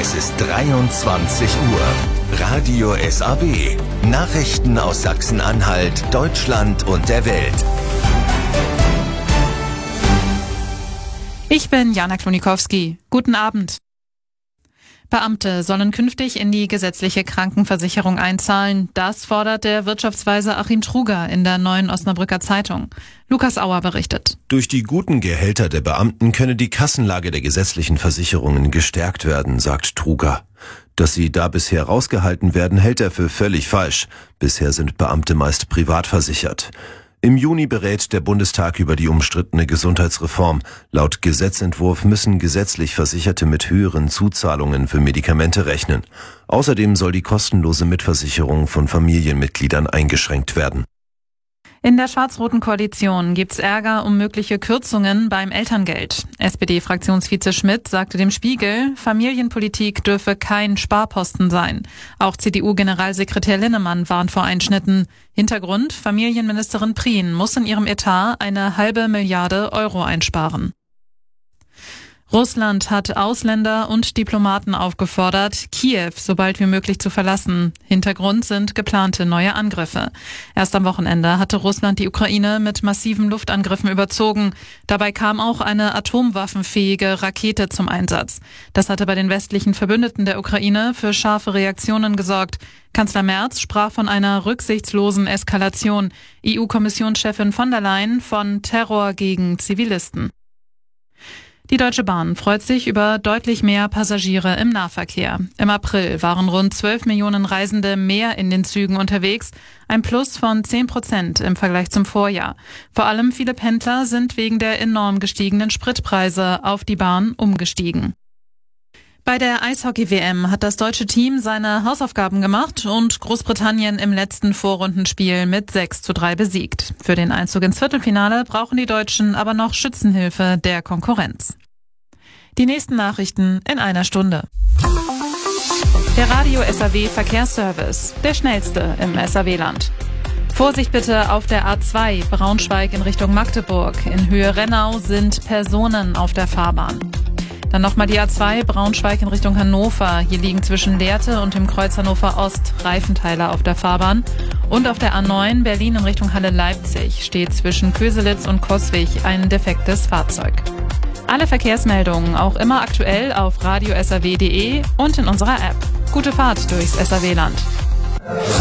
Es ist 23 Uhr. Radio SAW. Nachrichten aus Sachsen-Anhalt, Deutschland und der Welt. Ich bin Jana Klonikowski. Guten Abend. Beamte sollen künftig in die gesetzliche Krankenversicherung einzahlen. Das fordert der Wirtschaftsweise Achim Truger in der Neuen Osnabrücker Zeitung. Lukas Auer berichtet. Durch die guten Gehälter der Beamten könne die Kassenlage der gesetzlichen Versicherungen gestärkt werden, sagt Truger. Dass sie da bisher rausgehalten werden, hält er für völlig falsch. Bisher sind Beamte meist privat versichert. Im Juni berät der Bundestag über die umstrittene Gesundheitsreform. Laut Gesetzentwurf müssen gesetzlich Versicherte mit höheren Zuzahlungen für Medikamente rechnen. Außerdem soll die kostenlose Mitversicherung von Familienmitgliedern eingeschränkt werden. In der schwarz-roten Koalition gibt's Ärger um mögliche Kürzungen beim Elterngeld. SPD-Fraktionsvize Schmidt sagte dem Spiegel, Familienpolitik dürfe kein Sparposten sein. Auch CDU-Generalsekretär Linnemann warnt vor Einschnitten. Hintergrund, Familienministerin Prien muss in ihrem Etat eine halbe Milliarde Euro einsparen. Russland hat Ausländer und Diplomaten aufgefordert, Kiew so bald wie möglich zu verlassen. Hintergrund sind geplante neue Angriffe. Erst am Wochenende hatte Russland die Ukraine mit massiven Luftangriffen überzogen. Dabei kam auch eine atomwaffenfähige Rakete zum Einsatz. Das hatte bei den westlichen Verbündeten der Ukraine für scharfe Reaktionen gesorgt. Kanzler Merz sprach von einer rücksichtslosen Eskalation. EU-Kommissionschefin von der Leyen von Terror gegen Zivilisten. Die Deutsche Bahn freut sich über deutlich mehr Passagiere im Nahverkehr. Im April waren rund 12 Millionen Reisende mehr in den Zügen unterwegs, ein Plus von 10% im Vergleich zum Vorjahr. Vor allem viele Pendler sind wegen der enorm gestiegenen Spritpreise auf die Bahn umgestiegen. Bei der Eishockey-WM hat das deutsche Team seine Hausaufgaben gemacht und Großbritannien im letzten Vorrundenspiel mit 6:3 besiegt. Für den Einzug ins Viertelfinale brauchen die Deutschen aber noch Schützenhilfe der Konkurrenz. Die nächsten Nachrichten in einer Stunde. Der Radio SAW Verkehrsservice, der schnellste im SAW-Land. Vorsicht bitte auf der A2 Braunschweig in Richtung Magdeburg. In Höhe Rennau sind Personen auf der Fahrbahn. Dann nochmal die A2 Braunschweig in Richtung Hannover. Hier liegen zwischen Lehrte und dem Kreuz Hannover Ost Reifenteile auf der Fahrbahn. Und auf der A9 Berlin in Richtung Halle-Leipzig steht zwischen Köselitz und Coswig ein defektes Fahrzeug. Alle Verkehrsmeldungen auch immer aktuell auf radiosaw.de und in unserer App. Gute Fahrt durchs SAW-Land.